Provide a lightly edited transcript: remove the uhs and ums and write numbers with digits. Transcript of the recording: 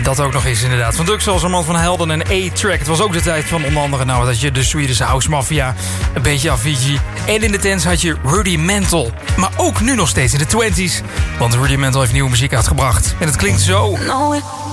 Dat ook nog eens inderdaad. Van Dux was een man van Helden en A-Track. Het was ook de tijd van onder andere dat je de Swedish House Mafia, een beetje Avicii. En in de tents had je Rudimental. Maar ook nu nog steeds in de 20s. Want Rudimental heeft nieuwe muziek uitgebracht. En het klinkt zo. No,